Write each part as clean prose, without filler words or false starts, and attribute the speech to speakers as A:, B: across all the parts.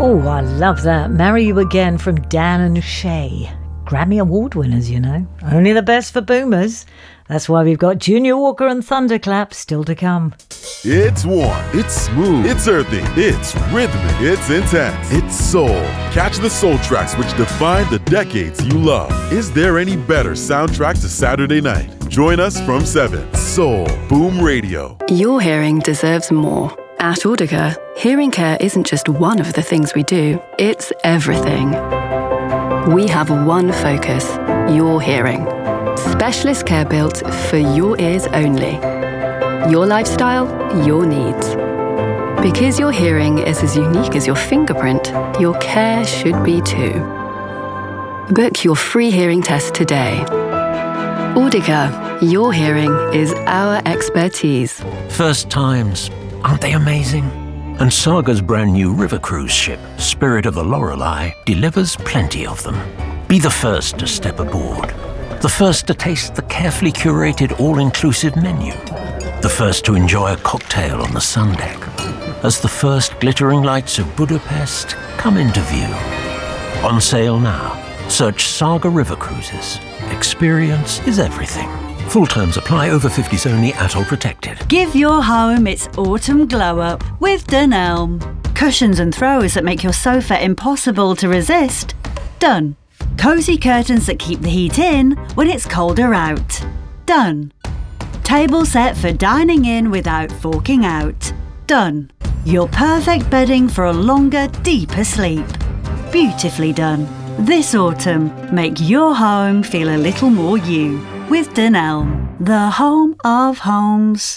A: Oh, I love that. Marry You Again from Dan and Shay. Grammy Award winners, you know. Only the best for boomers. That's why we've got Junior Walker and Thunderclap still to come.
B: It's warm, it's smooth, it's earthy, it's rhythmic, it's intense, it's soul. Catch the soul tracks which define the decades you love. Is there any better soundtrack to Saturday night? Join us from 7. Soul Boom Radio.
C: Your hearing deserves more. At Audica, hearing care isn't just one of the things we do, it's everything. We have one focus, your hearing. Specialist care built for your ears only. Your lifestyle, your needs. Because your hearing is as unique as your fingerprint, your care should be too. Book your free hearing test today. Audica, your hearing is our expertise.
D: First times, aren't they amazing? And Saga's brand new river cruise ship, Spirit of the Lorelei, delivers plenty of them. Be the first to step aboard. The first to taste the carefully curated all-inclusive menu. The first to enjoy a cocktail on the sun deck. As the first glittering lights of Budapest come into view. On sale now. Search Saga River Cruises. Experience is everything. Full terms apply. Over 50s only. Atoll protected.
E: Give your home its autumn glow-up with Dunelm. Cushions and throws that make your sofa impossible to resist. Done. Cosy curtains that keep the heat in when it's colder out. Done. Table set for dining in without forking out. Done. Your perfect bedding for a longer, deeper sleep. Beautifully done. This autumn, make your home feel a little more you with Dunelm, the home of homes.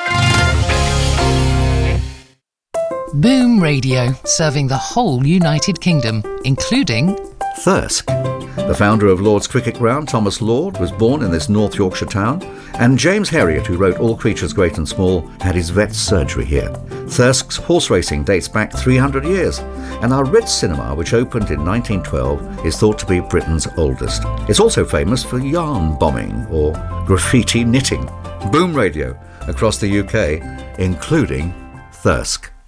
F: Boom Radio, serving the whole United Kingdom, including
G: Thirsk. The founder of Lord's Cricket Ground, Thomas Lord, was born in this North Yorkshire town, and James Herriot, who wrote All Creatures Great and Small, had his vet's surgery here. Thirsk's horse racing dates back 300 years, and our Ritz Cinema, which opened in 1912, is thought to be Britain's oldest. It's also famous for yarn bombing or graffiti knitting. Boom Radio across the UK, including Thirsk.